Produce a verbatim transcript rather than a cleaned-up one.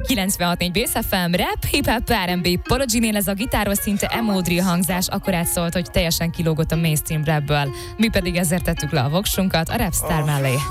kilencvenhat négy Bész ef em, rap, hip-hop, er and bé, Prodigynél ez a gitáros szinte emo drill hangzás akkorát szólt, hogy teljesen kilógott a mainstream rapből. Mi pedig ezért tettük le a voksunkat a Rapstar mellé.